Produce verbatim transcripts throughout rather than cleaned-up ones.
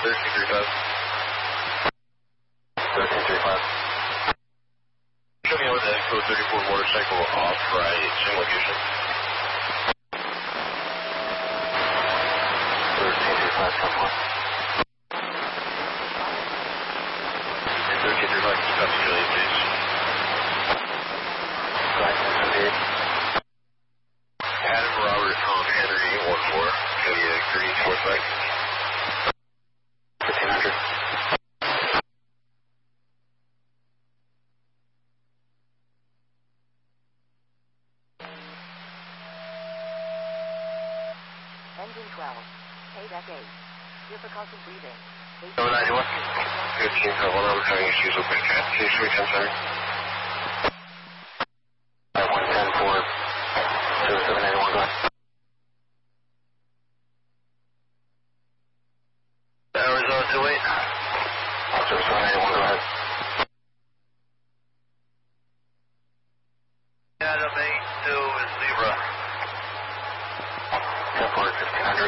thirteen three five. thirteen three five. Show me over the code thirty-four motorcycle off right, same location. thirteen three five, come on. thirteen three five, keep up to Juliet, please. Right, seventy-eight. Adam Robert Tom Henry, one four, Juliet, green, four five. fifteen hundred. Engine twelve, K deck eight, difficulty breathing. seven ninety-one. fifteen five one, we're having issues with the cat. Please reach out, sorry. five one ten four, zero seven ninety-one, go ahead. Arizona two eight. zero seven ninety-one, go ahead. Adam eight two is Zebra. ten four, fifteen hundred.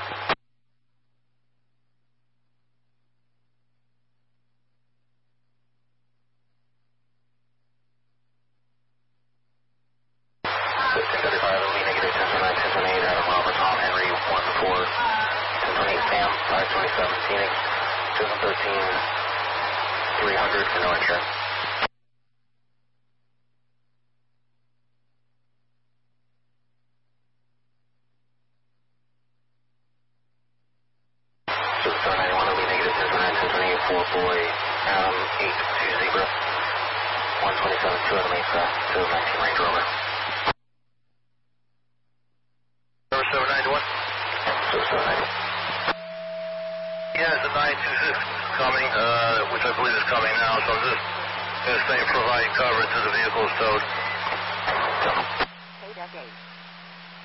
fifteen thirty-five, L V negative ten nine, ten twenty-eight, Adam Robert Tom Henry, one four, ten twenty-eight Sam, five twenty-seven Phoenix, seven thirteen, three hundred for no insurance. seven ninety-one, L V negative ten nine, ten twenty-eight, four boy, Adam eight two Zebra, one twenty-seven, two Adam eight fast, two nineteen Range Rover. seven ninety-one. seven ninety. Yeah, it's a nine two six coming, uh, which I believe is coming now, so I'm just going to say provide coverage to the vehicle is towed.